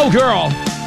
Go, girl.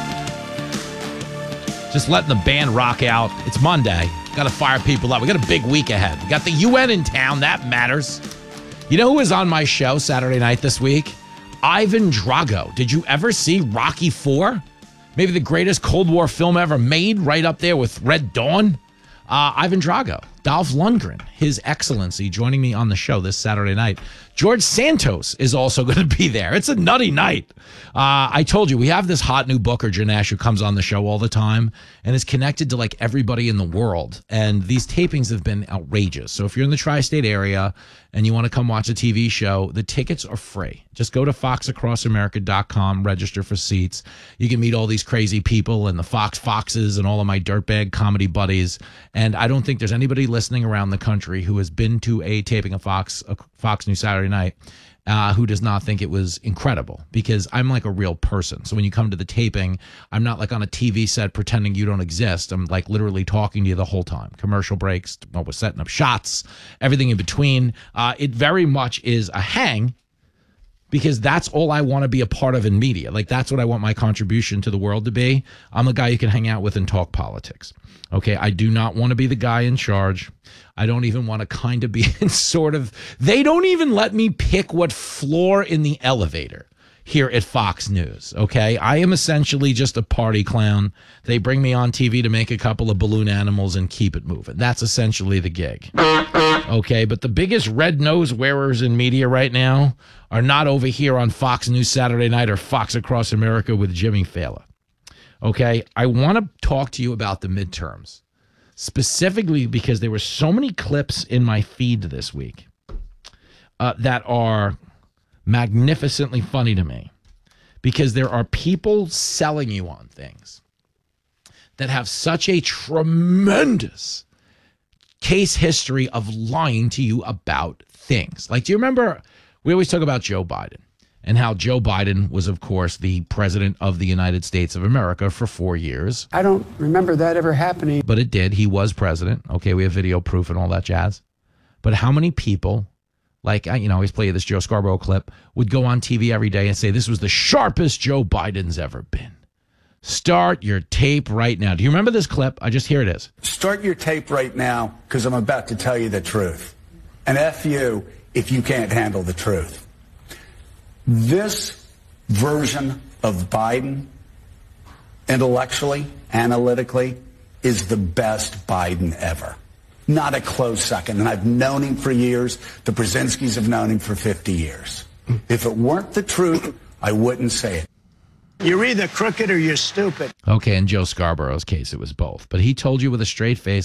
Just letting the band rock out. It's Monday. Got to fire people up. We got a big week ahead. We got the UN in town. That matters. You know who was on my show Saturday night this week? Ivan Drago. Did you ever see Rocky IV? Maybe the greatest Cold War film ever made, right up there with Red Dawn. Ivan Drago, Dolph Lundgren, His Excellency, joining me on the show this Saturday night. George Santos is also going to be there. It's a nutty night. I told you, we have this hot new booker, Janesh, who comes on the show all the time and is connected to like everybody in the world. And these tapings have been outrageous. So if you're in the tri-state area and you want to come watch a TV show, the tickets are free. Just go to foxacrossamerica.com, register for seats. You can meet all these crazy people and the Foxes and all of my dirtbag comedy buddies. And I don't think there's anybody listening around the country who has been to a taping of Fox News Saturday Night who does not think it was incredible, because I'm like a real person. So when you come to the taping, I'm not like on a TV set pretending you don't exist. I'm like literally talking to you the whole time. Commercial breaks, we're setting up shots, everything in between. It very much is a hang, because that's all I want to be a part of in media. Like, that's what I want my contribution to the world to be. I'm a guy you can hang out with and talk politics. Okay, I do not want to be the guy in charge. I don't even want to kind of be in sort of, they don't even let me pick what floor in the elevator here at Fox News, okay? I am essentially just a party clown. They bring me on TV to make a couple of balloon animals and keep it moving. That's essentially the gig, okay? But the biggest red nose wearers in media right now are not over here on Fox News Saturday Night or Fox Across America with Jimmy Fallon, okay? I want to talk to you about the midterms, specifically because there were so many clips in my feed this week that are magnificently funny to me, because there are people selling you on things that have such a tremendous case history of lying to you about things. Like, do you remember, we always talk about Joe Biden and how Joe Biden was, of course, the president of the United States of America for 4 years. I don't remember that ever happening. But it did. He was president. Okay, we have video proof and all that jazz. But how many people, like, I always play this Joe Scarborough clip, would go on TV every day and say, this was the sharpest Joe Biden's ever been. Start your tape right now. Do you remember this clip? Here it is. Start your tape right now, because I'm about to tell you the truth. And F you if you can't handle the truth. This version of Biden, intellectually, analytically, is the best Biden ever. Not a close second. And I've known him for years. The Brzezinskis have known him for 50 years. If it weren't the truth, I wouldn't say it. You're either crooked or you're stupid. Okay, in Joe Scarborough's case, it was both. But he told you with a straight face,